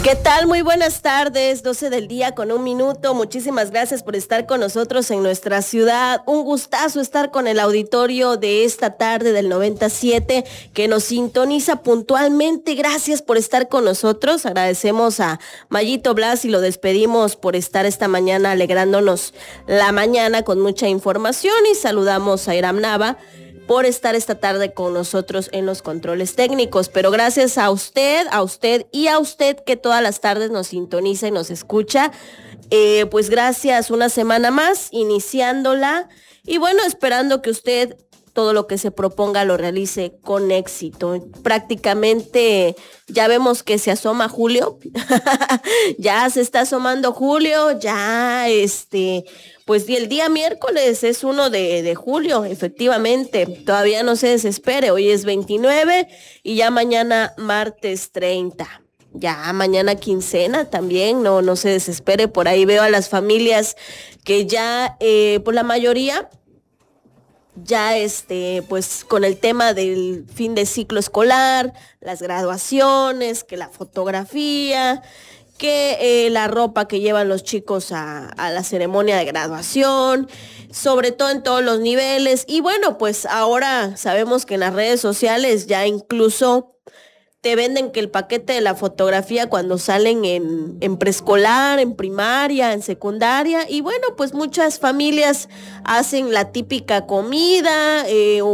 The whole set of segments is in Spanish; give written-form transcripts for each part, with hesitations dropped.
¿Qué tal? Muy buenas tardes, 12 del día con 1 minuto. Muchísimas gracias por estar con nosotros en nuestra ciudad. Un gustazo estar con el auditorio de esta tarde del 97 que nos sintoniza puntualmente. Gracias por estar con nosotros. Agradecemos a Mayito Blas y lo despedimos por estar esta mañana alegrándonos la mañana con mucha información, y saludamos a Iram Nava por estar esta tarde con nosotros en los controles técnicos. Pero gracias a usted y a usted que todas las tardes nos sintoniza y nos escucha. Pues gracias, una semana más, iniciándola. Y bueno, esperando que usted todo lo que se proponga lo realice con éxito. Prácticamente ya vemos que se asoma julio. Ya se está asomando julio, ya pues el día miércoles es 1 de julio, efectivamente. Todavía no se desespere, hoy es 29 y ya mañana martes 30. Ya mañana quincena también, no se desespere. Por ahí veo a las familias que ya, por la mayoría, ya pues con el tema del fin de ciclo escolar, las graduaciones, que la fotografía, que la ropa que llevan los chicos a la ceremonia de graduación, sobre todo en todos los niveles. Y bueno, pues ahora sabemos que en las redes sociales ya incluso te venden que el paquete de la fotografía cuando salen en preescolar, en primaria, en secundaria. Y bueno, pues muchas familias hacen la típica comida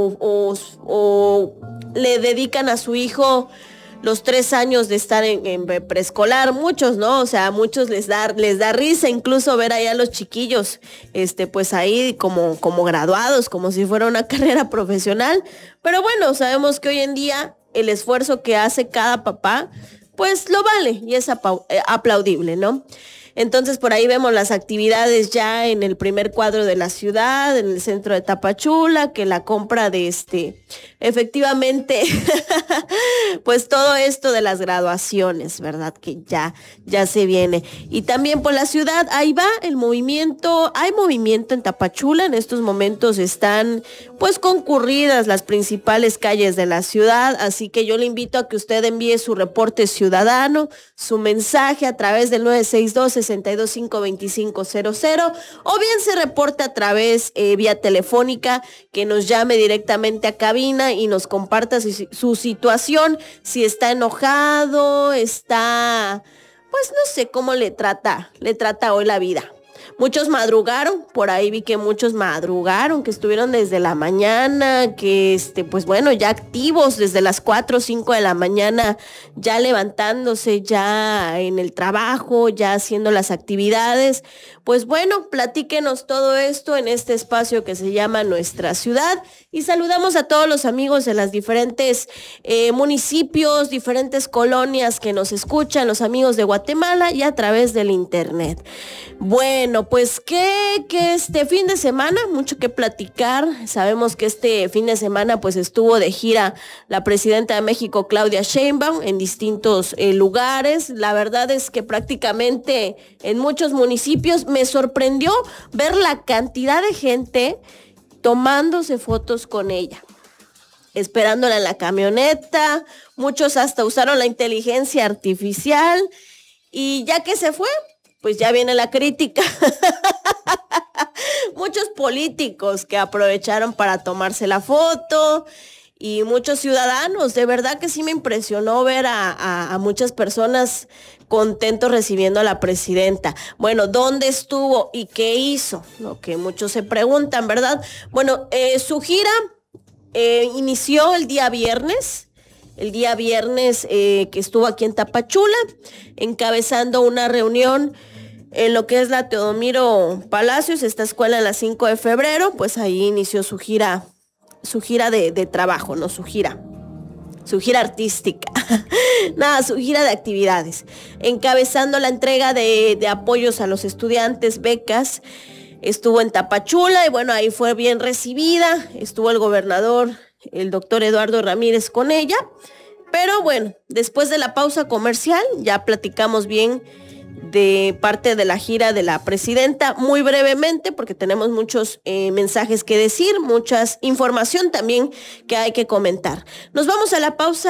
o le dedican a su hijo los 3 años de estar en preescolar. Muchos, ¿no? O sea, a muchos les da risa incluso ver allá a los chiquillos, pues ahí como graduados, como si fuera una carrera profesional. Pero bueno, sabemos que hoy en día el esfuerzo que hace cada papá, pues lo vale y es aplaudible, ¿no? Entonces por ahí vemos las actividades ya en el primer cuadro de la ciudad, en el centro de Tapachula, que la compra de efectivamente, pues todo esto de las graduaciones, ¿verdad? Que ya se viene. Y también por la ciudad, ahí va el movimiento, hay movimiento en Tapachula. En estos momentos están pues concurridas las principales calles de la ciudad, así que yo le invito a que usted envíe su reporte ciudadano, su mensaje a través del 962-625-2500, o bien se reporte a través vía telefónica, que nos llame directamente a cabina y nos comparta su situación, si está enojado, pues no sé cómo le trata hoy la vida. Muchos madrugaron, por ahí vi que muchos madrugaron, que estuvieron desde la mañana, que pues bueno, ya activos desde las 4 o 5 de la mañana, ya levantándose, ya en el trabajo, ya haciendo las actividades. Pues bueno, platíquenos todo esto en este espacio que se llama Nuestra Ciudad, y saludamos a todos los amigos de las diferentes municipios, diferentes colonias que nos escuchan, los amigos de Guatemala y a través del internet. Bueno, pues que este fin de semana, mucho que platicar. Sabemos que este fin de semana pues estuvo de gira la presidenta de México, Claudia Sheinbaum, en distintos lugares. La verdad es que prácticamente en muchos municipios me sorprendió ver la cantidad de gente tomándose fotos con ella, esperándola en la camioneta. Muchos hasta usaron la inteligencia artificial, y ya que se fue, pues ya viene la crítica. Muchos políticos que aprovecharon para tomarse la foto, y muchos ciudadanos. De verdad que sí me impresionó ver a muchas personas contentos recibiendo a la presidenta. Bueno, ¿dónde estuvo y qué hizo? Lo que muchos se preguntan, ¿verdad? Bueno, su gira inició el día viernes. Que estuvo aquí en Tapachula, encabezando una reunión en lo que es la Teodomiro Palacios, esta escuela en la 5 de febrero, pues ahí inició su gira de trabajo, no su gira artística, nada, su gira de actividades, encabezando la entrega de apoyos a los estudiantes, becas. Estuvo en Tapachula y bueno, ahí fue bien recibida. Estuvo el gobernador, el doctor Eduardo Ramírez, con ella. Pero bueno, después de la pausa comercial ya platicamos bien de parte de la gira de la presidenta, muy brevemente, porque tenemos muchos mensajes que decir, mucha información también que hay que comentar. Nos vamos a la pausa.